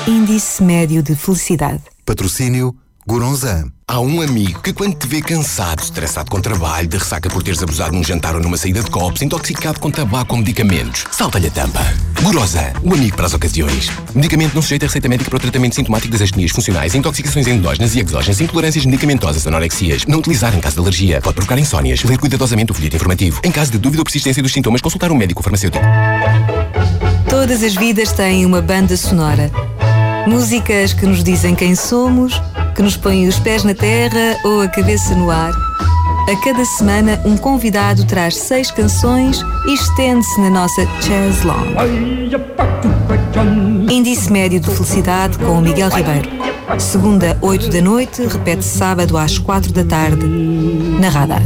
Índice médio de felicidade. Patrocínio Goronzan. Há um amigo que quando te vê cansado, estressado com trabalho, de ressaca por teres abusado num jantar ou numa saída de copos, intoxicado com tabaco ou medicamentos, salta-lhe a tampa. Goronzan, o amigo para as ocasiões. Medicamento não sujeito a receita médica para o tratamento sintomático das astenias funcionais, intoxicações endógenas e exógenas, intolerâncias medicamentosas, anorexias. Não utilizar em caso de alergia. Pode provocar insónias. Ler cuidadosamente o folheto informativo. Em caso de dúvida ou persistência dos sintomas, consultar um médico ou farmacêutico. Todas as vidas têm uma banda sonora. Músicas que nos dizem quem somos, que nos põem os pés na terra ou a cabeça no ar. A cada semana, um convidado traz 6 canções e estende-se na nossa Jazz Long. Índice médio de felicidade com o Miguel Ribeiro. Segunda, 8 da noite, repete sábado às 4 da tarde, na Radar.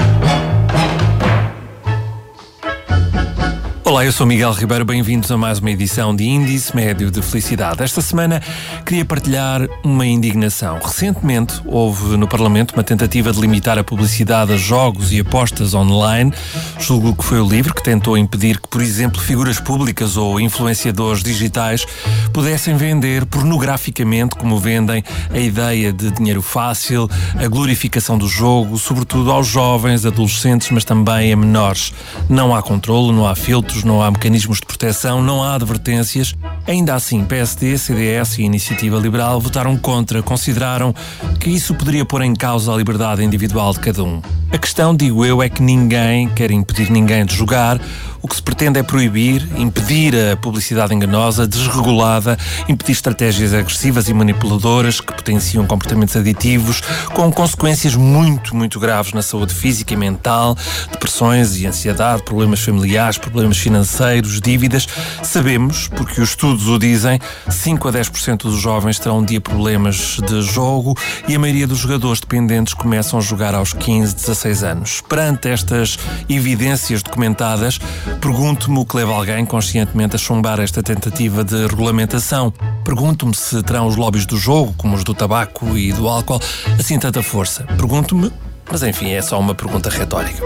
Olá, eu sou Miguel Ribeiro, bem-vindos a mais uma edição de Índice Médio de Felicidade. Esta semana queria partilhar uma indignação. Recentemente houve no Parlamento uma tentativa de limitar a publicidade a jogos e apostas online. Julgo que foi o LIVRE que tentou impedir que, por exemplo, figuras públicas ou influenciadores digitais pudessem vender pornograficamente, como vendem, a ideia de dinheiro fácil, a glorificação do jogo, sobretudo aos jovens, adolescentes, mas também a menores. Não há controlo, não há filtros, não há mecanismos de proteção, não há advertências. Ainda assim, PSD, CDS e Iniciativa Liberal votaram contra, consideraram que isso poderia pôr em causa a liberdade individual de cada um. A questão, digo eu, é que ninguém quer impedir ninguém de jogar. O que se pretende é proibir, impedir a publicidade enganosa, desregulada, impedir estratégias agressivas e manipuladoras que potenciam comportamentos aditivos, com consequências muito, muito graves na saúde física e mental, depressões e ansiedade, problemas familiares, problemas financeiros, dívidas. Sabemos, porque os estudos o dizem, 5 a 10% dos jovens terão um dia problemas de jogo e a maioria dos jogadores dependentes começam a jogar aos 15, 16 anos. Perante estas evidências documentadas, pergunto-me o que leva alguém conscientemente a chumbar esta tentativa de regulamentação. Pergunto-me se terão os lobbies do jogo, como os do tabaco e do álcool, assim tanta força. Pergunto-me, mas enfim, é só uma pergunta retórica.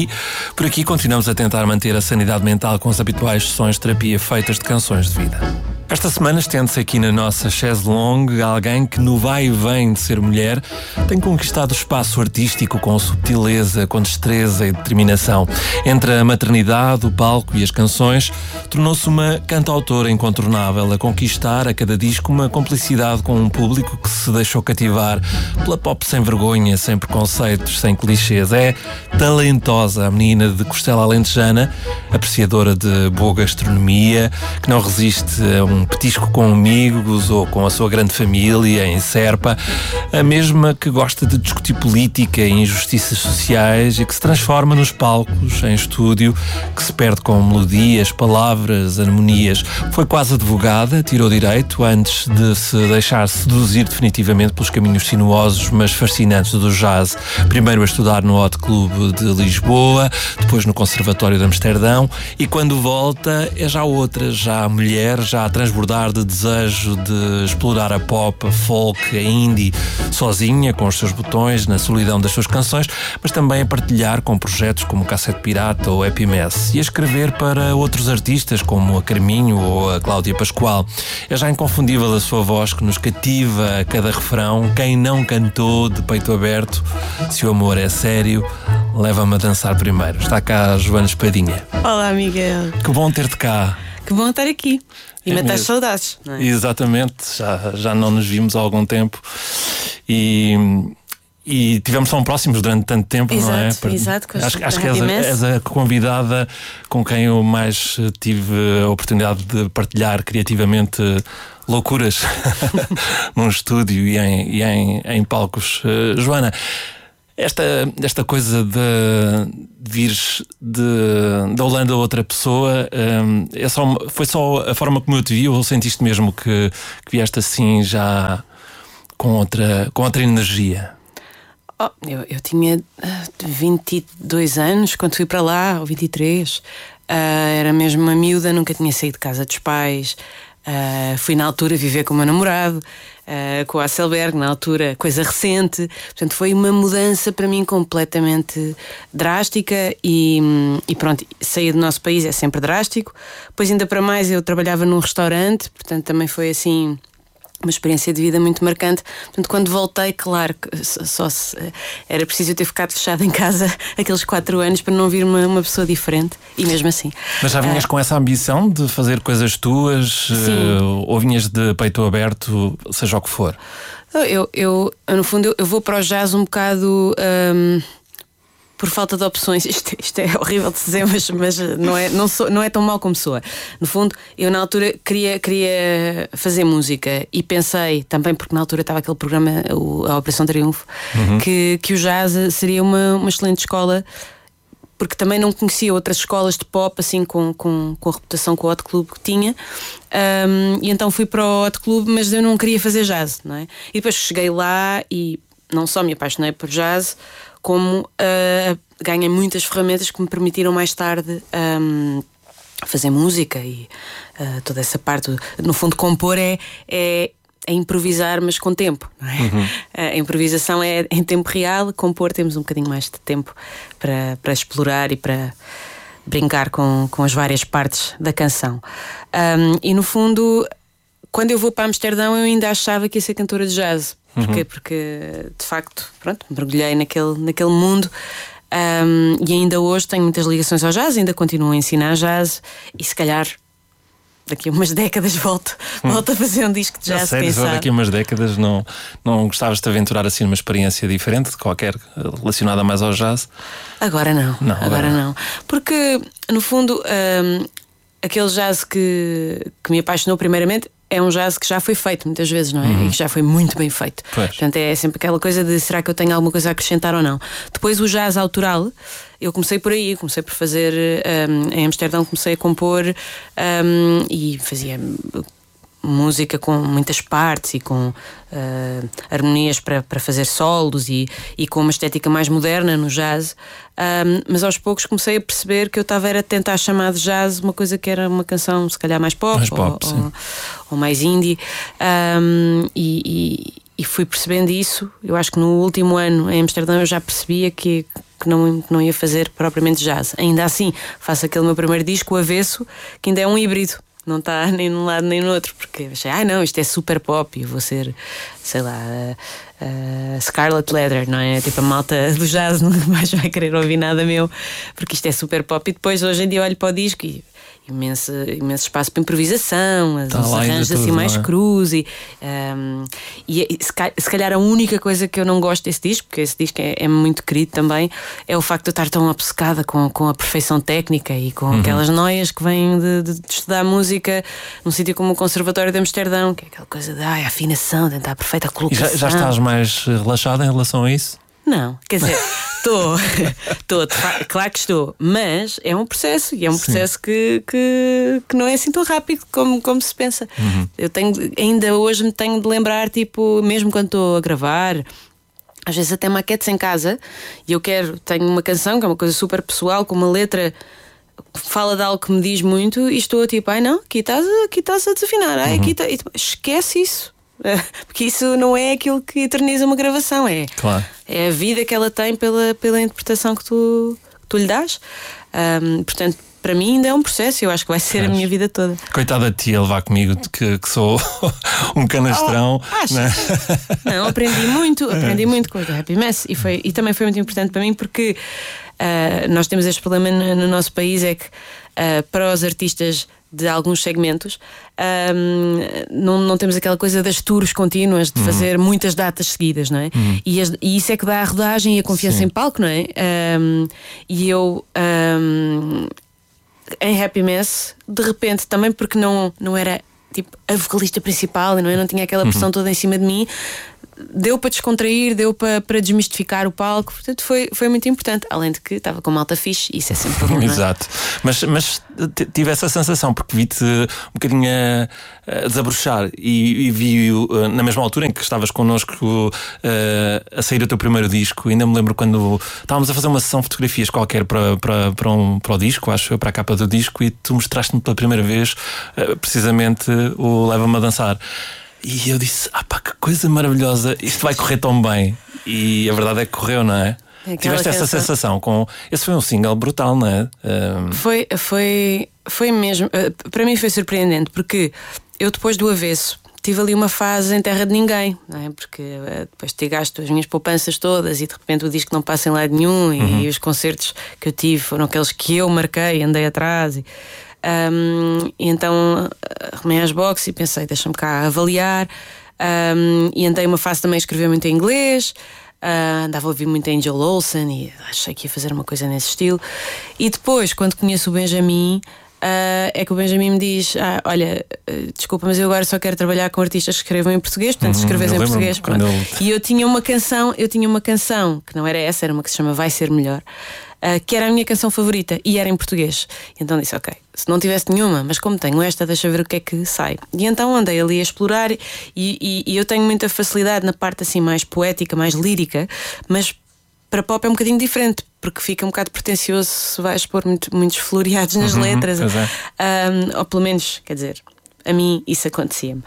Por aqui continuamos a tentar manter a sanidade mental com as habituais sessões de terapia feitas de canções de vida. Esta semana estende-se aqui na nossa chaise longue alguém que, no vai e vem de ser mulher, tem conquistado o espaço artístico com subtileza, com destreza e determinação. Entre a maternidade, o palco e as canções, tornou-se uma cantautora incontornável, a conquistar a cada disco uma complicidade com um público que se deixou cativar pela pop sem vergonha, sem preconceitos, sem clichês. É talentosa a menina de costela alentejana, apreciadora de boa gastronomia, que não resiste a um petisco com amigos ou com a sua grande família em Serpa, a mesma que gosta de discutir política e injustiças sociais e que se transforma nos palcos, em estúdio, que se perde com melodias, palavras, harmonias. Foi quase advogada, tirou direito antes de se deixar seduzir definitivamente pelos caminhos sinuosos, mas fascinantes do jazz. Primeiro a estudar no Hot Club de Lisboa, depois no Conservatório de Amsterdão, e quando volta é já outra, já a mulher, já a transbordar de desejo de explorar a pop, a folk, a indie, sozinha, com os seus botões, na solidão das suas canções, mas também a partilhar com projetos como Cassete Pirata ou Happy Mess, e a escrever para outros artistas como a Carminho ou a Cláudia Pascoal. É já inconfundível a sua voz que nos cativa a cada refrão. Quem não cantou de peito aberto, se o amor é sério, leva-me a dançar primeiro. Está cá a Joana Espadinha. Olá, Miguel. Que bom ter-te cá. Que bom estar aqui. E matar as saudades, não é? Exatamente, já não nos vimos há algum tempo e tivemos tão próximos durante tanto tempo, exato, não é? Exato, acho que és a convidada com quem eu mais tive a oportunidade de partilhar criativamente loucuras num estúdio e em palcos. Joana, esta coisa de vires da Holanda a outra pessoa, foi só a forma como eu te vi, ou sentiste mesmo que vieste assim já com outra energia? Eu tinha 22 anos quando fui para lá, ou 23. Era mesmo uma miúda, nunca tinha saído de casa dos pais. Fui na altura viver com o meu namorado, com o Hasselberg, na altura, coisa recente. Portanto, foi uma mudança para mim completamente drástica e pronto, sair do nosso país é sempre drástico. Pois ainda para mais eu trabalhava num restaurante, portanto também foi assim uma experiência de vida muito marcante. Portanto, quando voltei, claro que era preciso eu ter ficado fechada em casa aqueles 4 anos para não vir uma pessoa diferente, e mesmo assim. Mas já vinhas com essa ambição de fazer coisas tuas, ou vinhas de peito aberto, seja o que for? Eu no fundo, eu vou para o jazz um bocado por falta de opções. Isto é horrível de dizer, mas não é tão mau como soa. No fundo, eu na altura queria fazer música e pensei, também porque na altura estava aquele programa, a Operação Triunfo, que o jazz seria uma excelente escola, porque também não conhecia outras escolas de pop assim com a reputação que o Hot Club tinha, e então fui para o Hot Club, mas eu não queria fazer jazz, não é? E depois cheguei lá e não só me apaixonei por jazz, como ganhei muitas ferramentas que me permitiram mais tarde fazer música e toda essa parte. No fundo, compor é improvisar, mas com tempo, não é? A improvisação é em tempo real, compor temos um bocadinho mais de tempo para explorar e para brincar com as várias partes da canção. E no fundo, quando eu vou para Amsterdão, eu ainda achava que ia ser cantora de jazz. Porquê? Porque de facto, pronto, mergulhei naquele mundo, e ainda hoje tenho muitas ligações ao jazz, ainda continuo a ensinar jazz, e se calhar daqui a umas décadas volto a fazer um disco de jazz. Sério, só daqui a umas décadas não gostavas de te aventurar assim numa experiência diferente, de qualquer relacionada mais ao jazz? Agora não. Agora não. Porque no fundo aquele jazz que me apaixonou primeiramente é um jazz que já foi feito muitas vezes, não é? E que já foi muito bem feito. Pois. Portanto, é sempre aquela coisa de será que eu tenho alguma coisa a acrescentar ou não. Depois o jazz autoral, eu comecei por aí, comecei por fazer em Amsterdão, comecei a compor e fazia música com muitas partes e com harmonias para fazer solos e com uma estética mais moderna no jazz, mas aos poucos comecei a perceber que eu estava a tentar chamar de jazz uma coisa que era uma canção se calhar mais pop, ou mais indie, e fui percebendo isso. Eu acho que no último ano em Amsterdão eu já percebia que não ia fazer propriamente jazz. Ainda assim faço aquele meu primeiro disco, o Avesso, que ainda é um híbrido. Não está nem num lado nem no outro, porque achei, não, isto é super pop e vou ser, sei lá, Scarlet Leather, não é? Tipo, a malta do jazz nunca mais vai querer ouvir nada meu, porque isto é super pop. E depois hoje em dia olho para o disco e imenso espaço para improvisação, os arranjos assim mais crus e se calhar a única coisa que eu não gosto desse disco, porque esse disco é muito querido também, é o facto de eu estar tão obcecada com a perfeição técnica e com aquelas noias que vêm de estudar música num sítio como o Conservatório de Amsterdão, que é aquela coisa de afinação, tentar a perfeita colocação. Já estás mais relaxada em relação a isso? Não, quer dizer, estou, claro que estou, mas é um processo, e é um processo que não é assim tão rápido como se pensa. Eu ainda hoje me tenho de lembrar, tipo, mesmo quando estou a gravar, às vezes até maquetes em casa, e tenho uma canção que é uma coisa super pessoal, com uma letra que fala de algo que me diz muito, e estou tipo, não, aqui estás a desafinar, esquece isso. Porque isso não é aquilo que eterniza uma gravação, claro. É a vida que ela tem pela interpretação que tu lhe dás. Portanto, para mim ainda é um processo. Eu acho que vai ser a minha vida toda. Coitada de ti a levar comigo que sou um canastrão. Não, aprendi muito com o Happy Mess, e também foi muito importante para mim, porque nós temos este problema no nosso país, é que para os artistas de alguns segmentos não temos aquela coisa das tours contínuas, de fazer muitas datas seguidas, não é? E isso é que dá a rodagem e a confiança em palco, não é? E eu em Happy Mess, de repente, também porque não era tipo a vocalista principal, não tinha aquela pressão toda em cima de mim, deu para descontrair, deu para desmistificar o palco. Portanto foi muito importante, além de que estava com malta fixe, isso é sempre bom, não é? Exato, mas tive essa sensação, porque vi-te um bocadinho a desabrochar e vi na mesma altura em que estavas connosco a sair o teu primeiro disco. Ainda me lembro quando estávamos a fazer uma sessão de fotografias qualquer para o disco, acho eu, para a capa do disco, e tu mostraste-me pela primeira vez precisamente o Leva-me a Dançar. E eu disse, que coisa maravilhosa, isto vai correr tão bem. E a verdade é que correu, não é? Tiveste essa sensação esse foi um single brutal, não é? Foi mesmo. Para mim foi surpreendente, porque eu depois do Avesso tive ali uma fase em terra de ninguém, não é? Porque depois de ter gasto as minhas poupanças todas e de repente o disco não passa em lado nenhum e os concertos que eu tive foram aqueles que eu marquei, andei atrás e então arrumei as boxes e pensei, deixa-me cá avaliar, e andei uma fase também a escrever muito em inglês. Andava a ouvir muito Angel Olsen e achei que ia fazer uma coisa nesse estilo. E depois, quando conheço o Benjamin, é que o Benjamin me diz: olha, desculpa, mas eu agora só quero trabalhar com artistas que escrevam em português. Portanto, se escreves em português, pronto. E eu tinha uma canção que não era essa, era uma que se chama Vai Ser Melhor, que era a minha canção favorita e era em português. Então disse, ok, se não tivesse nenhuma, mas como tenho esta, deixa ver o que é que sai. E então andei ali a explorar e eu tenho muita facilidade na parte assim mais poética, mais lírica, mas para pop é um bocadinho diferente, porque fica um bocado pretencioso se vais pôr muitos floreados nas letras. Ou pelo menos, quer dizer, a mim isso acontecia-me.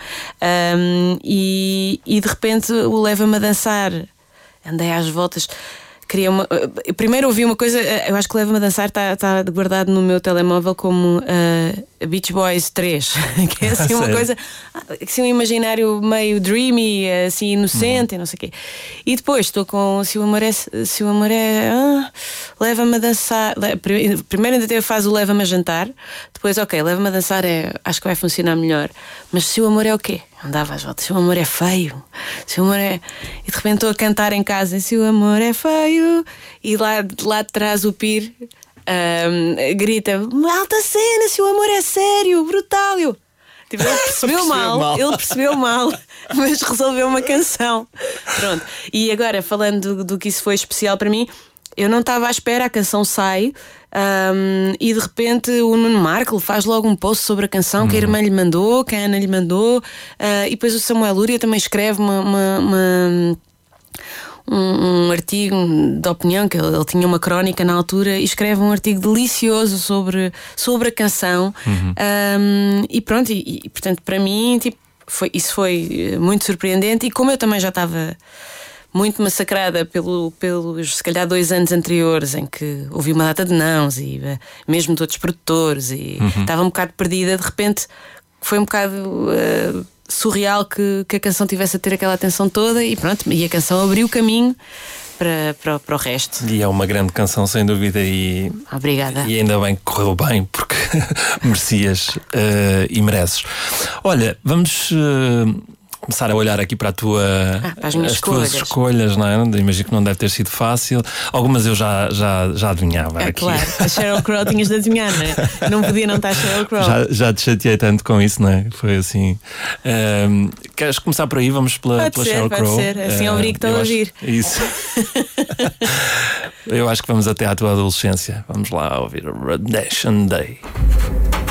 E de repente o leva-me a dançar. Andei às voltas. Primeiro ouvi uma coisa, eu acho que Leva-me a Dançar está guardado no meu telemóvel como Beach Boys 3, que é assim uma coisa, assim um imaginário meio dreamy, assim inocente e não sei o quê. E depois estou com Se o Amor é Leva-me a Dançar. Primeiro ainda faz o Leva-me a Jantar, depois ok, Leva-me a Dançar acho que vai funcionar melhor, mas Se o Amor é o quê? Andava às voltas, Se o amor é feio, se o amor é... E de repente estou a cantar em casa, Se o amor é feio, e lá de trás o Pir grita, alta cena, se o amor é sério, brutal. Ele percebeu mal, mas resolveu uma canção. Pronto. E agora, falando do que isso foi especial para mim, eu não estava à espera, a canção sai, e de repente o Nuno Marco faz logo um post sobre a canção que a irmã lhe mandou, que a Ana lhe mandou, e depois o Samuel Lúria também escreve um artigo de opinião, que ele tinha uma crónica na altura, e escreve um artigo delicioso sobre a canção. E pronto, e portanto para mim isso foi muito surpreendente. E como eu também já estava muito massacrada pelos se calhar 2 anos anteriores, em que ouvi uma data de nãos e mesmo de outros produtores, e estava um bocado perdida, de repente foi um bocado surreal que a canção tivesse a ter aquela atenção toda, e pronto, e a canção abriu o caminho para o resto. E é uma grande canção, sem dúvida, e obrigada. E ainda bem que correu bem, porque merecias e mereces. Olha, vamos começar a olhar aqui para as tuas escolhas, não é? Imagino que não deve ter sido fácil. Algumas eu já adivinhava. Aqui. Claro, a Sheryl Crow tinhas de adivinhar, não é? Não podia não estar Sheryl Crow. Já te chateei tanto com isso, não é? Foi assim. Queres começar por aí? Vamos pela Sheryl Crow. Pode ser, assim obrigo-te a ouvir. Isso. Eu acho que vamos até à tua adolescência. Vamos lá ouvir Redemption Day.